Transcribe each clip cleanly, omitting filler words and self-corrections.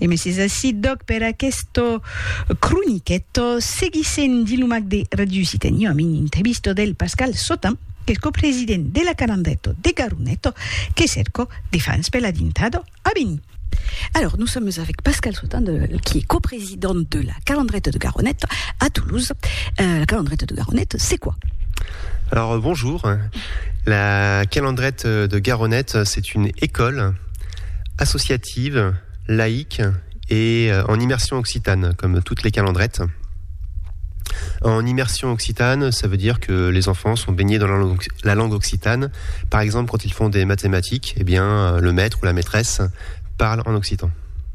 E mi si doc per questo cronichetto seguisen di Lumac de Radio Citania in intervista del Pascal Sotin, che è co-presidente della Calandretto de Garonnetto, che cerco di fare speladintado a Beni. Alors, nous sommes avec Pascal Sotin, qui est coprésident de la Calandrette de Garonnette à Toulouse. La Calandrette de Garonnette, c'est quoi ? Alors, bonjour. La Calandrette de Garonnette, c'est une école associative, laïque et en immersion occitane, comme toutes les calandrettes. En immersion occitane, ça veut dire que les enfants sont baignés dans la langue occitane. Par exemple, quand ils font des mathématiques, eh bien, le maître ou la maîtresse parle en occitan.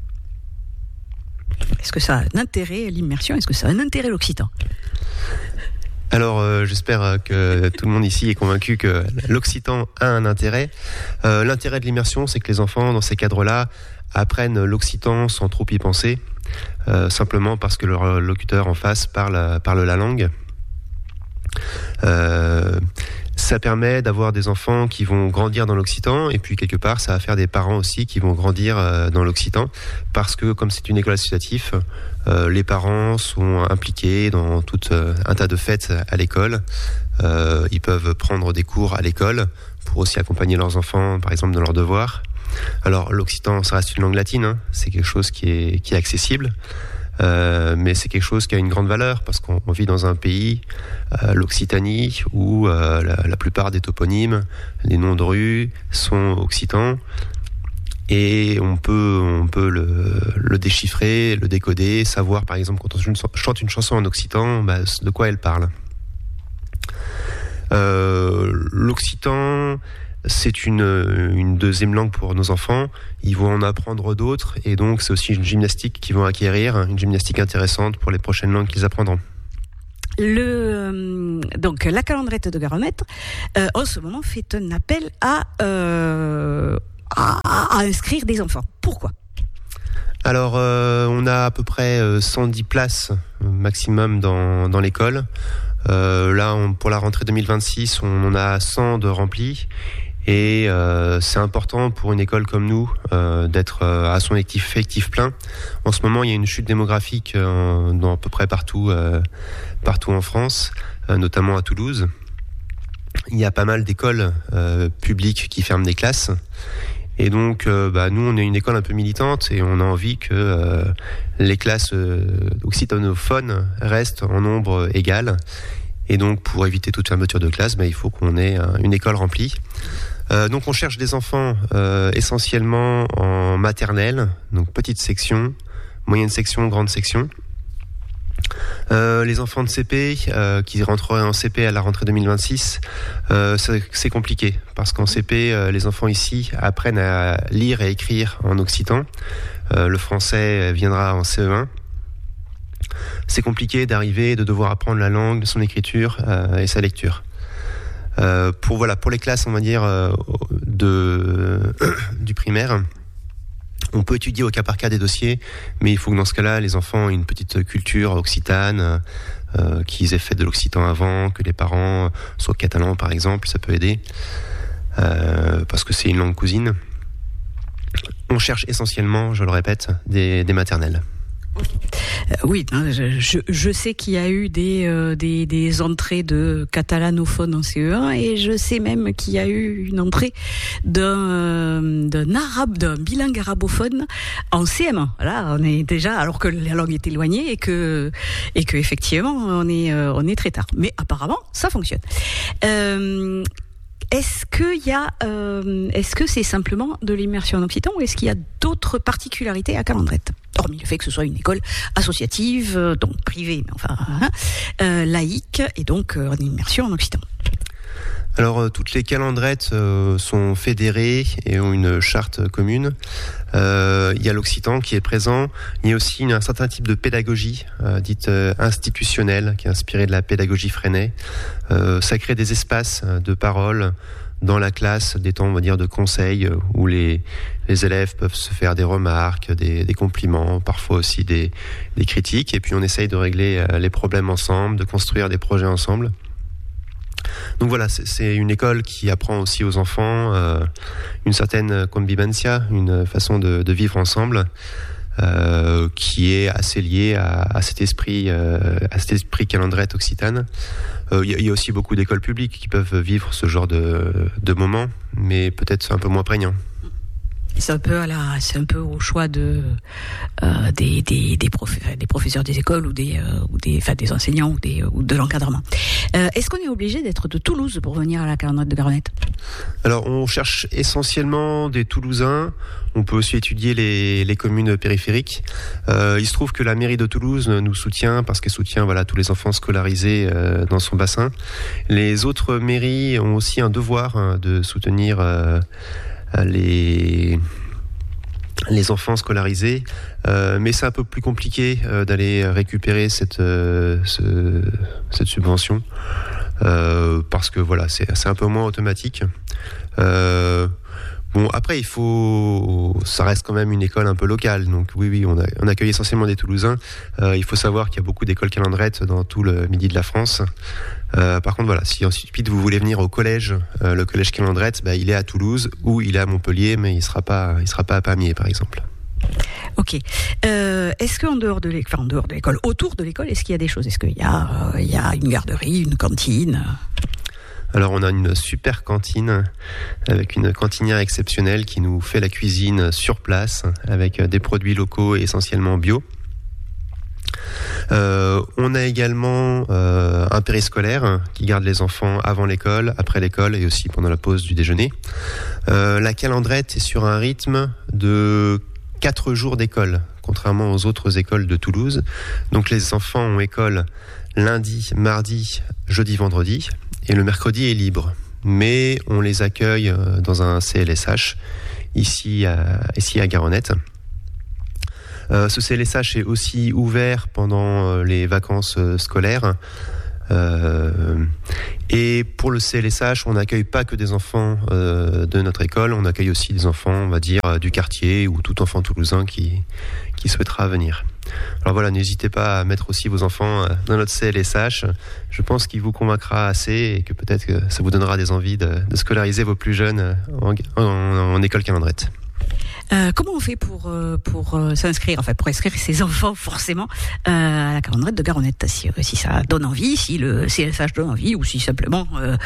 Est-ce que ça a un intérêt, l'immersion ? Est-ce que ça a un intérêt, l'occitan ? Alors, j'espère que tout le monde ici est convaincu que l'occitan a un intérêt. L'intérêt de l'immersion, c'est que les enfants, dans ces cadres-là, apprennent l'occitan sans trop y penser, simplement parce que leur locuteur en face parle la langue. Ça permet d'avoir des enfants qui vont grandir dans l'occitan, et puis quelque part ça va faire des parents aussi qui vont grandir dans l'occitan, parce que comme c'est une école associative, les parents sont impliqués dans tout un tas de fêtes à l'école. Ils peuvent prendre des cours à l'école pour aussi accompagner leurs enfants, par exemple dans leurs devoirs. Alors l'occitan, ça reste une langue latine, hein, c'est quelque chose qui est accessible. Mais c'est quelque chose qui a une grande valeur parce qu'on vit dans un pays, l'Occitanie, où la plupart des toponymes, les noms de rues sont occitans, et on peut le déchiffrer, le décoder, savoir par exemple quand on chante une chanson en occitan, de quoi elle parle. L'occitan, c'est une deuxième langue pour nos enfants. Ils vont en apprendre d'autres, et donc c'est aussi une gymnastique qu'ils vont acquérir, une gymnastique intéressante pour les prochaines langues qu'ils apprendront. Donc la Calandrette de Garonnette, en ce moment, fait un appel à inscrire des enfants. Pourquoi ? Alors, on a à peu près 110 places maximum dans l'école. Là, pour la rentrée 2026, on en a 100 de remplis. Et c'est important pour une école comme nous d'être à son effectif plein. En ce moment, il y a une chute démographique dans à peu près partout en France, notamment à Toulouse. Il y a pas mal d'écoles publiques qui ferment des classes. Et donc, nous, on est une école un peu militante et on a envie que les classes occitanophones restent en nombre égal. Et donc, pour éviter toute fermeture de classe, il faut qu'on ait une école remplie. Donc, on cherche des enfants essentiellement en maternelle, donc petite section, moyenne section, grande section. Les enfants de CP qui rentreraient en CP à la rentrée 2026, c'est compliqué parce qu'en CP, les enfants ici apprennent à lire et écrire en occitan. Le français viendra en CE1. C'est compliqué d'arriver et de devoir apprendre la langue, son écriture et sa lecture. Pour les classes, on va dire, du primaire, on peut étudier au cas par cas des dossiers, mais il faut que dans ce cas-là, les enfants aient une petite culture occitane, qu'ils aient fait de l'occitan avant, que les parents soient catalans par exemple, ça peut aider, parce que c'est une langue cousine. On cherche essentiellement, je le répète, des maternelles. Oui, je sais qu'il y a eu des entrées de catalanophones en CE1, et je sais même qu'il y a eu une entrée d'un bilingue arabophone en CM1. Là, on est déjà, alors que la langue est éloignée et que effectivement on est très tard. Mais apparemment, ça fonctionne. Est-ce que c'est simplement de l'immersion en occitan, ou est-ce qu'il y a d'autres particularités à Calandrette, hormis le fait que ce soit une école associative, donc privée, mais enfin laïque, et donc en immersion en occitan? Alors, toutes les calandrettes sont fédérées et ont une charte commune. Il y a l'occitan qui est présent. Il y a aussi un certain type de pédagogie dite institutionnelle, qui est inspirée de la pédagogie Freinet. Ça crée des espaces de parole dans la classe, des temps, on va dire, de conseil, où les élèves peuvent se faire des remarques, des compliments, parfois aussi des critiques. Et puis on essaye de régler les problèmes ensemble, de construire des projets ensemble. Donc voilà, c'est une école qui apprend aussi aux enfants une certaine convivencia, une façon de vivre ensemble. qui est assez lié à cet esprit calendrette occitane. Il y a aussi beaucoup d'écoles publiques qui peuvent vivre ce genre de moments, mais peut-être un peu moins prégnant. C'est un peu au choix des professeurs des écoles ou des enseignants ou de l'encadrement. Est-ce qu'on est obligé d'être de Toulouse pour venir à la calendrette de Garonnette ? Alors, on cherche essentiellement des Toulousains. On peut aussi étudier les communes périphériques. Il se trouve que la mairie de Toulouse nous soutient parce qu'elle soutient tous les enfants scolarisés dans son bassin. Les autres mairies ont aussi un devoir de soutenir les enfants scolarisés, mais c'est un peu plus compliqué d'aller récupérer cette subvention parce que c'est un peu moins automatique. Après ça reste quand même une école un peu locale, donc oui, on accueille essentiellement des Toulousains. Il faut savoir qu'il y a beaucoup d'écoles calendrettes dans tout le midi de la France. Par contre, si ensuite vous voulez venir au collège, le collège calendrette, il est à Toulouse ou il est à Montpellier, mais il sera pas à Pamiers, par exemple. Ok. Est-ce qu'en dehors de l'école, autour de l'école, est-ce qu'il y a des choses ? Est-ce qu'il y a une garderie, une cantine ? Alors, on a une super cantine avec une cantinière exceptionnelle qui nous fait la cuisine sur place avec des produits locaux et essentiellement bio. On a également un périscolaire qui garde les enfants avant l'école, après l'école et aussi pendant la pause du déjeuner. La calendrette est sur un rythme de 4 jours d'école, contrairement aux autres écoles de Toulouse. Donc les enfants ont école lundi, mardi, jeudi, vendredi, et le mercredi est libre. Mais on les accueille dans un CLSH ici à Garonnette. Ce CLSH est aussi ouvert pendant les vacances scolaires. Et pour le CLSH, on n'accueille pas que des enfants de notre école, on accueille aussi des enfants, on va dire, du quartier ou tout enfant toulousain qui souhaitera venir. Alors n'hésitez pas à mettre aussi vos enfants dans notre CLSH. Je pense qu'il vous convaincra assez et que peut-être que ça vous donnera des envies de scolariser vos plus jeunes en école calendrette. Comment on fait pour s'inscrire, pour inscrire ses enfants forcément à la calendrette de Garonnette, si ça donne envie, si le CLSH donne envie, ou si simplement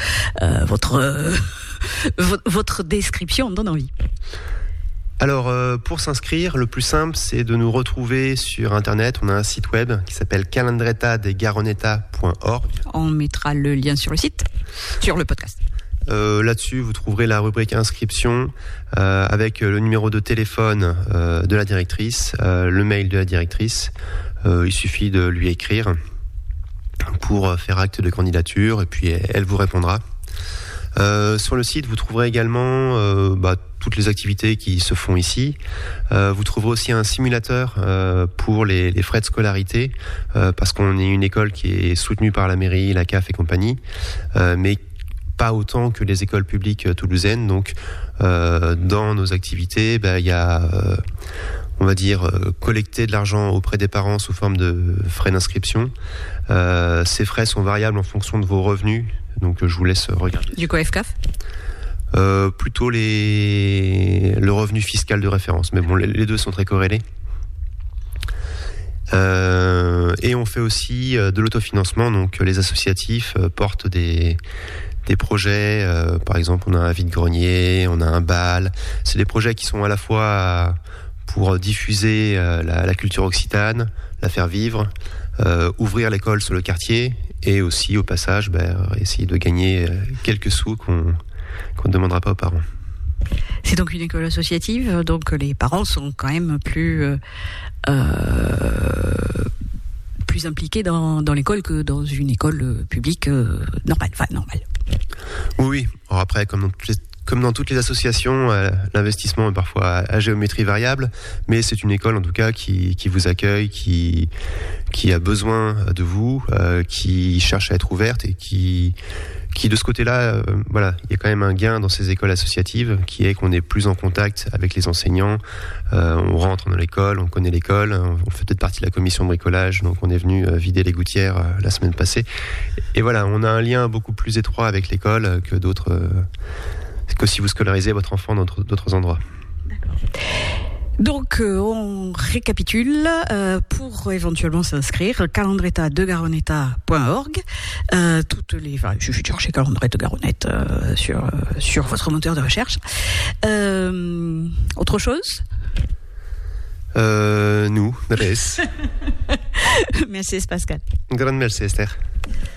votre description donne envie? Alors, pour s'inscrire, le plus simple, c'est de nous retrouver sur Internet. On a un site web qui s'appelle calendrettadegaronnetta.org. On mettra le lien sur le site, sur le podcast. Là-dessus, vous trouverez la rubrique inscription avec le numéro de téléphone de la directrice, le mail de la directrice. Il suffit de lui écrire pour faire acte de candidature et puis elle vous répondra. Sur le site, vous trouverez également toutes les activités qui se font ici. Vous trouverez aussi un simulateur pour les frais de scolarité, parce qu'on est une école qui est soutenue par la mairie, la CAF et compagnie, mais pas autant que les écoles publiques toulousaines. Donc, dans nos activités, il y a, on va dire, collecter de l'argent auprès des parents sous forme de frais d'inscription. Ces frais sont variables en fonction de vos revenus. Donc, je vous laisse regarder. Du COEFCAF ? Plutôt le revenu fiscal de référence. Mais bon, les deux sont très corrélés. Et on fait aussi de l'autofinancement. Donc, les associatifs portent des projets, par exemple on a un vide-grenier, on a un bal. C'est des projets qui sont à la fois pour diffuser la culture occitane, la faire vivre, ouvrir l'école sur le quartier et aussi au passage essayer de gagner quelques sous qu'on ne demandera pas aux parents. C'est donc une école associative, donc les parents sont quand même plus impliqués dans l'école que dans une école publique normale. Oui. Alors après, comme dans toutes les associations, l'investissement est parfois à géométrie variable, mais c'est une école en tout cas qui vous accueille, qui a besoin de vous, qui cherche à être ouverte et qui de ce côté-là, il y a quand même un gain dans ces écoles associatives qui est qu'on est plus en contact avec les enseignants. On rentre dans l'école, on connaît l'école, on fait peut-être partie de la commission de bricolage, donc on est venu vider les gouttières la semaine passée. Et voilà, on a un lien beaucoup plus étroit avec l'école que si vous scolarisez votre enfant dans d'autres endroits. D'accord. Donc, on récapitule pour éventuellement s'inscrire, calandreta2garoneta.org. Toutes les, enfin, je suis chercher Calandreta de Garonnette sur votre moteur de recherche. Autre chose? Nous, res. Merci Pascal. Grand merci Esther.